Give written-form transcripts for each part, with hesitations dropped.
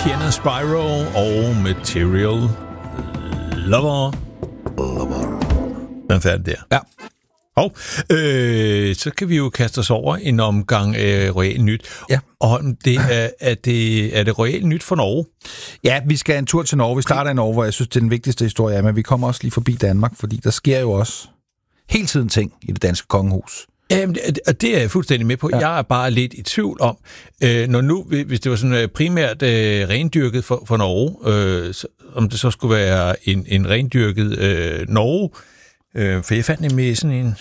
Sienna Spyro og Material Lover. Den er færdig der. Ja. Og så kan vi jo kaste os over en omgang Royal Nyt. Ja. Og det er det Royal Nyt for Norge? Ja, vi skal en tur til Norge. Vi starter i Norge, hvor jeg synes, det er den vigtigste historie, men vi kommer også lige forbi Danmark, fordi der sker jo også hele tiden ting i det danske kongehus. Jamen, det er jeg fuldstændig med på. Ja. Jeg er bare lidt i tvivl om, når nu, hvis det var sådan primært rendyrket for Norge, om det så skulle være en rendyrket Norge, for jeg fandt nemlig sådan en...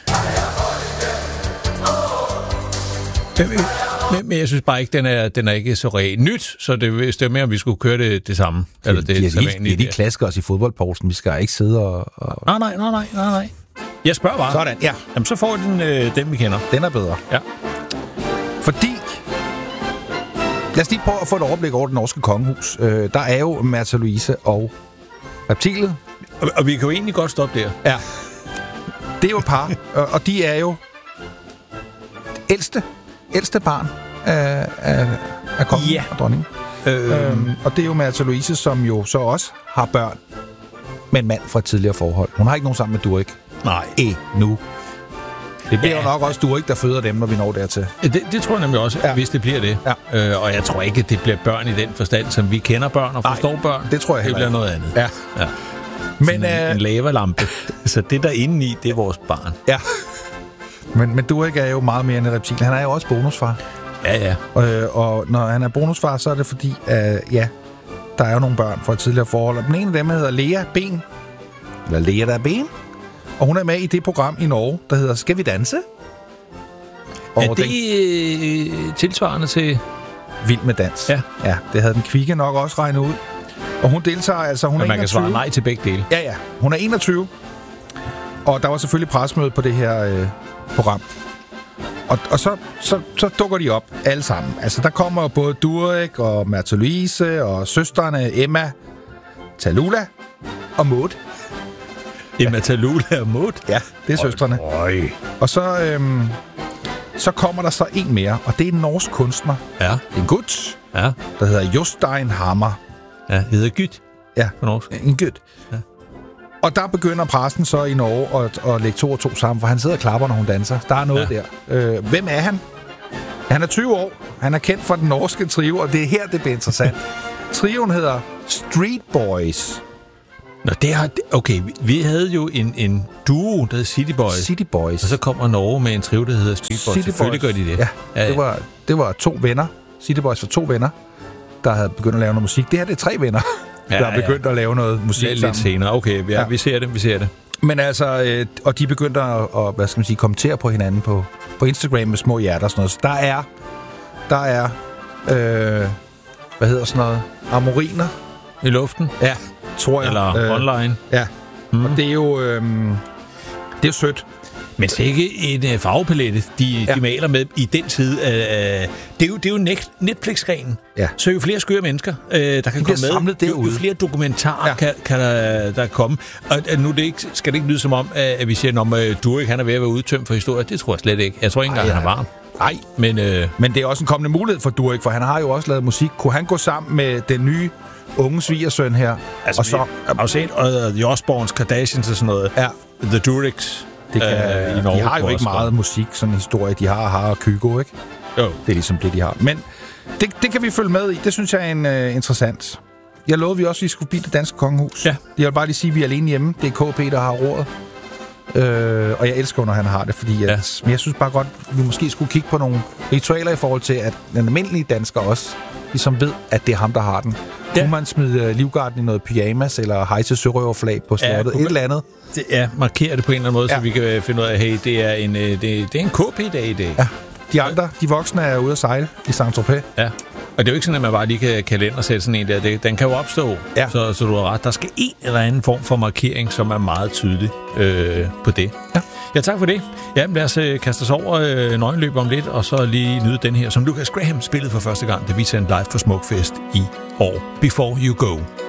Men jeg synes bare ikke, den er ikke så reelt nyt, så det er mere, om vi skulle køre det samme. Eller Det er de klasker os i fodboldpausen. Vi skal ikke sidde og... Nej. Jeg spørger bare. Sådan, ja. Jamen, så får den vi kender. Den er bedre. Ja. Fordi... Lad os lige prøve at få et overblik over det norske kongehus. Der er jo Märtha Louise og Reptilet. Og vi kan jo egentlig godt stoppe der. Ja. Det er jo et par, og de er jo ældste barn af kongen og dronningen. Og det er jo Märtha Louise, som jo så også har børn med en mand fra et tidligere forhold. Hun har ikke nogen sammen med Durek. Nej. Nu. Det bliver jo nok også Durek, der føder dem, når vi når dertil. Det tror jeg nemlig også, hvis det bliver det. Ja. Og jeg tror ikke, at det bliver børn i den forstand, som vi kender børn og forstår børn. Det tror jeg heller ikke. Det bliver noget andet. Ja. Men en lavalampe. Så det der inde i, det er vores barn. Ja. Men Durek er jo meget mere end et reptil. Han er jo også bonusfar. Ja. Og når han er bonusfar, så er det fordi, der er jo nogle børn fra et tidligere forhold. Og den ene af dem hedder Lea Ben. Eller Lea der Ben. Og hun er med i det program i Norge, der hedder Skal vi danse? Og er det tilsvarende til... Vild med dans. Ja, det havde den kvikke nok også regnet ud. Og hun deltager altså... Hun men er man 21. kan svare nej til begge dele. Ja. Hun er 21. Og der var selvfølgelig pressemøde på det her program. Og så dukker de op alle sammen. Altså, der kommer jo både Durek og Märtha Louise og søstrene Emma, Tallulah og Maud. Emma, Tallulah og Maud? Ja, det er søstrene. Og så kommer der så en mere, og det er en norsk kunstner. Ja. En gut, ja. Der hedder Jostein Hammer. Ja, det hedder Gyt. Ja, på norsk. En gut. Ja. Og der begynder præsten så i Norge at lægge 2 og 2 sammen, for han sidder og klapper, når hun danser. Der er noget der. Hvem er han? Han er 20 år. Han er kendt for den norske trio, og det er her, det bliver interessant. Trioen hedder Street Boys. Nå, okay, vi havde jo en duo, der hed City Boys. City Boys. Og så kommer Norge med en trio, der hedder Street Boys. Selvfølgelig gør de det. Ja. Det var 2 venner. City Boys var 2 venner, der havde begyndt at lave noget musik. Det her, det er 3 venner, der har begyndt at lave noget musik sammen. Lidt senere. Okay, vi ser det. Men altså, og de begyndte at kommentere på hinanden på Instagram med små hjerter og sådan noget. Så der er hvad hedder sådan noget? Amoriner. I luften? Ja, tror jeg. Eller online. Ja. Og det er jo sødt. Men det er ikke en farvepalette, de maler med i den tid. Det er jo Netflix-reglen. Ja. Så jo flere skøre mennesker, der kan komme med, jo flere dokumentarer kan der komme. Og nu skal det ikke lyde som om, at vi siger, at Durek han er ved at være udtømt for historie. Det tror jeg slet ikke. Jeg tror ikke engang, han er varm. Nej, men det er også en kommende mulighed for Durek, for han har jo også lavet musik. Kunne han gå sammen med den nye unge svigersøn her? Altså, og så har jo set The Osbournes, Kardashians og sådan noget. Ja. The Dureks. I Norge, de har jo ikke meget musik, sådan en historie. De har Kygo, ikke? Jo. Det er ligesom det, de har. Men det kan vi følge med i. Det synes jeg er interessant. Jeg lovede vi også, at vi skulle blive det danske kongehus. Ja. Jeg vil bare lige sige, at vi er alene hjemme. Det er KP, der har rådet. Og jeg elsker, når han har det, fordi men jeg synes bare godt, at vi måske skulle kigge på nogle ritualer i forhold til, at den almindelige dansker også ligesom ved, at det er ham, der har den. Kunne man smide Livgarden i noget pyjamas, eller hejse sørøverflag på slottet, et eller andet? Markere det på en eller anden måde, så vi kan finde ud af, hey, det er en KP-dag i dag. Ja. De andre, de voksne, er ude at sejle i Saint-Tropez. Ja. Og det er jo ikke sådan, at man bare lige kan kalendersætte sådan en der. Den kan jo opstå, så du har ret. Der skal en eller anden form for markering, som er meget tydelig på det. Ja, tak for det. Jamen, lad os kaste os over nøgenløb om lidt, og så lige nyde den her, som Lucas Graham spillede for første gang, da vi sendte live for Smukfest i år. Before You Go.